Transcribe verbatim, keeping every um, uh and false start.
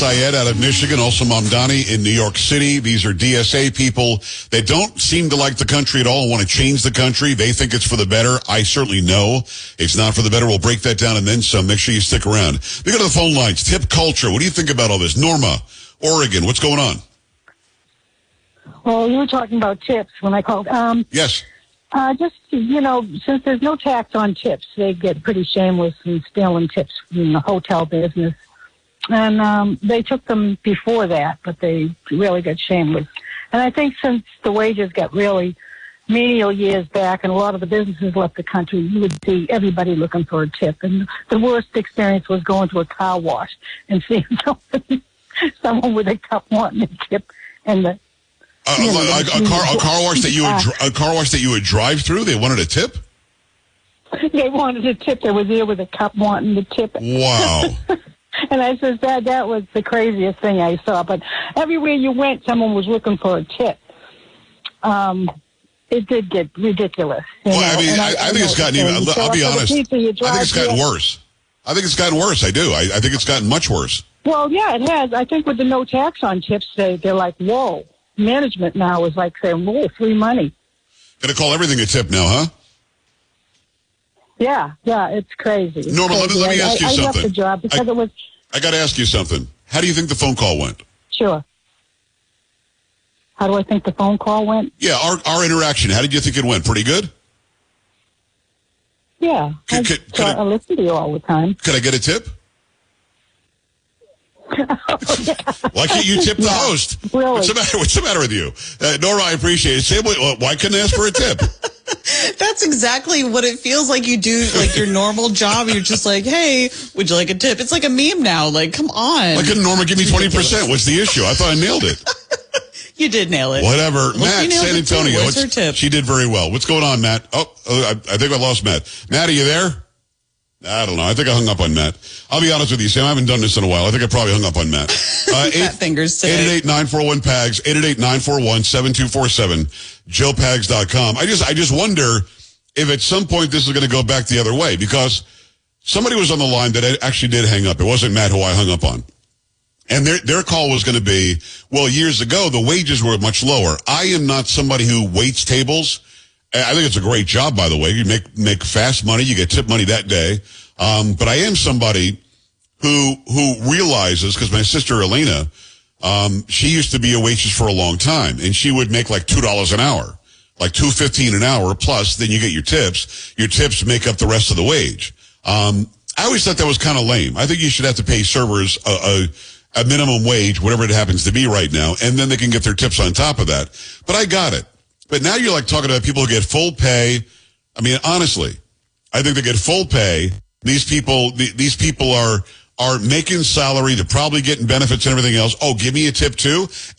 Syed out of Michigan, also Mamdani in New York City. These are D S A people. They don't seem to like the country at all and want to change the country. They think it's for the better. I certainly know it's not for the better. We'll break that down and then some. Make sure you stick around. We go to the phone lines. Tip culture. What do you think about all this? Norma, Oregon, what's going on? Well, you were talking about tips when I called. Um, yes. Uh, just, you know, since there's no tax on tips, they get pretty shameless in stealing tips in the hotel business. And um, they took them before that, but they really got shameless. And I think since the wages got really menial years back and a lot of the businesses left the country, you would see everybody looking for a tip. And the worst experience was going to a car wash and seeing someone, someone with a cup wanting a tip. And the, uh, you know, a, a, car, a car wash that you would a car wash that you would drive through. They wanted a tip. They wanted a tip. They were there with a cup wanting the tip. Wow. And I said, that that was the craziest thing I saw. But everywhere you went, someone was looking for a tip. Um, it did get ridiculous. Well, know? I mean, I, I, I think it's gotten even, I'll, I'll be honest, I think it's gotten here. worse. I think it's gotten worse. I do. I, I think it's gotten much worse. Well, yeah, it has. I think with the no tax on tips, they, they're like, whoa. Management now is like saying, whoa, free money. Gonna call everything a tip now, huh? Yeah, yeah, it's crazy. It's Norma, crazy. let me, let me ask you I, something. I left the job because I, it was... I got to ask you something. How do you think the phone call went? Sure. How do I think the phone call went? Yeah, our our interaction. How did you think it went? Pretty good? Yeah. Could, could, I, could I, I listen to you all the time. Could I get a tip? Oh, yeah. Why can't you tip the yeah, host? Really? What's the matter? What's the matter with you? Uh, Nora, I appreciate it. Say, why couldn't I ask for a tip? That's exactly what it feels like you do, like your normal job. You're just like, hey, would you like a tip? It's like a meme now. Like, come on. Why couldn't Norma give me twenty percent? What's the issue? I thought I nailed it. You did nail it. Whatever. Look, Matt, San Antonio. What's her tip? She did very well. What's going on, Matt? Oh, oh I, I think I lost Matt. Matt, are you there? I don't know. I think I hung up on Matt. I'll be honest with you, Sam. I haven't done this in a while. I think I probably hung up on Matt. Uh, eight, fingers today. eight eight eight, nine four one, P A G S, eight eight eight, nine four one, seven two four seven, joe pags dot com. I just, I just wonder if at some point this is going to go back the other way, because somebody was on the line that actually did hang up. It wasn't Matt who I hung up on. And their their call was going to be, well, years ago, the wages were much lower. I am not somebody who waits tables. I think it's a great job, by the way. You make make fast money. You get tip money that day. Um, but I am somebody who who realizes, because my sister Elena, um, she used to be a waitress for a long time, and she would make like two dollars an hour, like two fifteen an hour plus. Then you get your tips. Your tips make up the rest of the wage. Um, I always thought that was kind of lame. I think you should have to pay servers a, a, a minimum wage, whatever it happens to be right now, and then they can get their tips on top of that. But I got it. But now you're like talking about people who get full pay. I mean, honestly, I think they get full pay. These people, these people are, are making salary. They're probably getting benefits and everything else. Oh, give me a tip too.